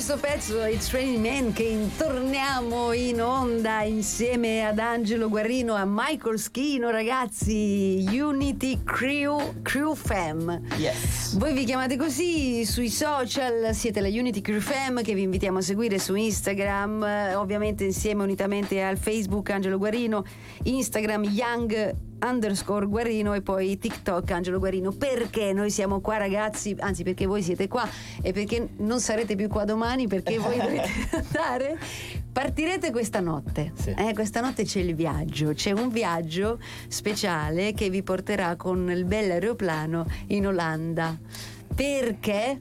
questo pezzo It's Raining Men che torniamo in onda insieme ad Angelo Guarino, a Michael Schino, ragazzi, Unity Crew Fam. Yes. Voi vi chiamate così sui social, siete la Unity Crew Fam, che vi invitiamo a seguire su Instagram, ovviamente insieme unitamente al Facebook Angelo Guarino, Instagram Young_Guarino e poi TikTok Angelo Guarino. Perché noi siamo qua, ragazzi? Anzi, perché voi siete qua e perché non sarete più qua domani, perché voi dovete andare. Partirete questa notte. Sì. Questa notte c'è il viaggio, c'è un viaggio speciale che vi porterà con il bell'aeroplano in Olanda. Perché?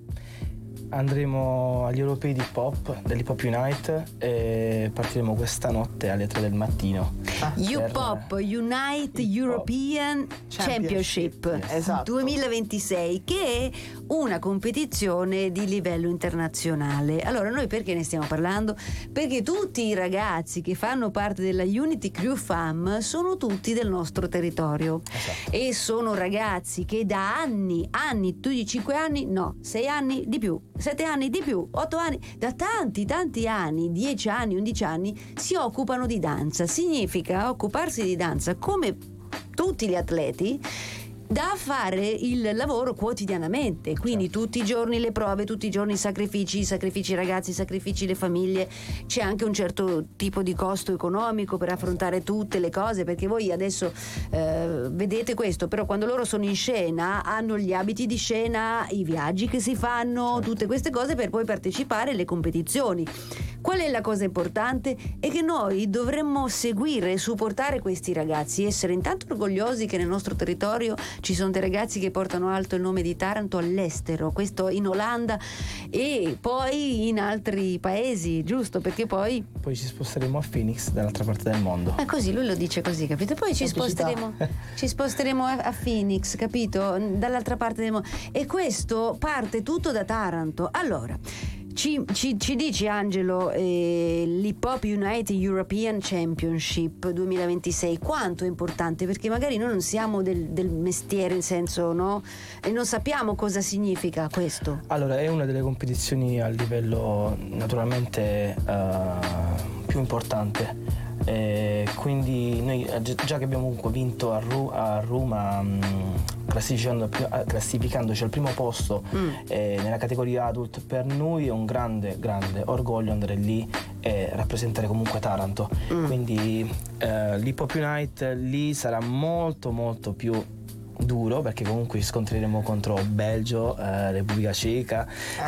Andremo agli europei di pop, dell'Hip Hop Unite, e partiremo questa notte alle 3 del mattino. U-Pop Unite European Championship Esatto. 2026, che è una competizione di livello internazionale. Allora, noi perché ne stiamo parlando? Perché tutti i ragazzi che fanno parte della Unity Crew Fam sono tutti del nostro territorio. Esatto. E sono ragazzi che da anni, tu di 5 anni, no, 6 anni di più, 7 anni di più, 8 anni, da tanti anni, 10 anni, 11 anni, si occupano di danza. Significa occuparsi di danza come tutti gli atleti, da fare il lavoro quotidianamente, quindi certo, tutti i giorni le prove, tutti i giorni i sacrifici ragazzi, i sacrifici le famiglie. C'è anche un certo tipo di costo economico per affrontare tutte le cose, perché voi adesso vedete questo, però quando loro sono in scena hanno gli abiti di scena, i viaggi che si fanno, certo, tutte queste cose per poi partecipare alle competizioni. Qual è la cosa importante? È che noi dovremmo seguire e supportare questi ragazzi, essere intanto orgogliosi che nel nostro territorio ci sono dei ragazzi che portano alto il nome di Taranto all'estero, questo in Olanda e poi in altri paesi, giusto? Perché poi ci sposteremo a Phoenix, dall'altra parte del mondo. ma così lui lo dice così, capito? Poi ci Semplicità. sposteremo a Phoenix, capito? Dall'altra parte del mondo. E questo parte tutto da Taranto. Allora, ci dici, Angelo, l'Hip Hop Unite European Championship 2026 quanto è importante? Perché magari noi non siamo del mestiere, in senso, no? E non sappiamo cosa significa questo. Allora, è una delle competizioni a livello naturalmente più importante. Quindi noi già che abbiamo comunque vinto a Roma, classificandoci al primo posto nella categoria adult, per noi è un grande orgoglio andare lì e rappresentare comunque Taranto. Quindi l'Hip Hop Unite lì sarà molto più duro, perché comunque ci scontreremo contro Belgio, Repubblica Ceca,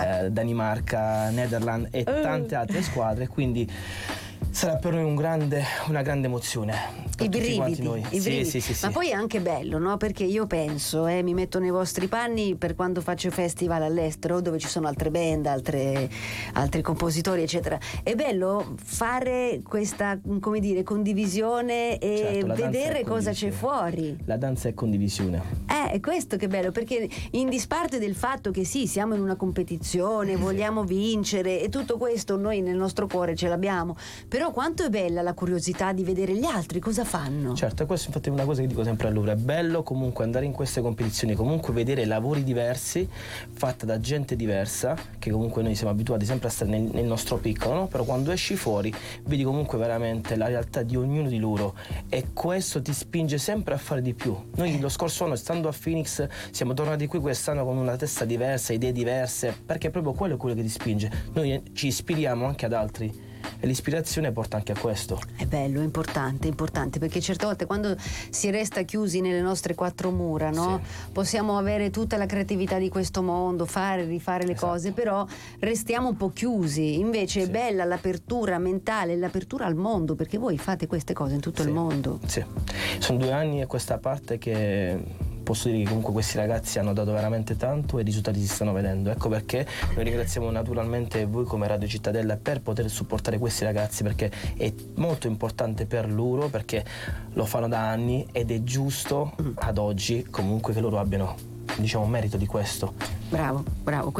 Danimarca, Netherlands e tante altre squadre, quindi sarà per noi una grande emozione. I brividi. Sì. Ma poi è anche bello, no? Perché io penso, mi metto nei vostri panni per quando faccio festival all'estero dove ci sono altre band, altri compositori, eccetera. È bello fare questa, come dire, condivisione e certo, vedere cosa c'è fuori. La danza è condivisione. È questo che è bello, perché in disparte del fatto che sì, siamo in una competizione, vogliamo vincere e tutto questo noi nel nostro cuore ce l'abbiamo, però quanto è bella la curiosità di vedere gli altri cosa fanno. Certo, questo infatti è una cosa che dico sempre a loro, è bello comunque andare in queste competizioni, comunque vedere lavori diversi fatti da gente diversa, che comunque noi siamo abituati sempre a stare nel nostro piccolo, no? Però quando esci fuori vedi comunque veramente la realtà di ognuno di loro e questo ti spinge sempre a fare di più. Noi lo scorso anno, stando a Phoenix, siamo tornati qui quest'anno con una testa diversa, idee diverse, perché proprio quello è quello che ti spinge. Noi ci ispiriamo anche ad altri e l'ispirazione porta anche a questo. È bello, è importante, perché certe volte quando si resta chiusi nelle nostre quattro mura, no? Sì. Possiamo avere tutta la creatività di questo mondo, rifare le Esatto. cose, però restiamo un po' chiusi. Invece è bella l'apertura mentale, l'apertura al mondo, perché voi fate queste cose in tutto il mondo. Sì, sono 2 anni a questa parte che posso dire che comunque questi ragazzi hanno dato veramente tanto e i risultati si stanno vedendo. Ecco perché noi ringraziamo naturalmente voi come Radio Cittadella per poter supportare questi ragazzi, perché è molto importante per loro, perché lo fanno da anni ed è giusto ad oggi comunque che loro abbiano, diciamo, merito di questo. Bravo.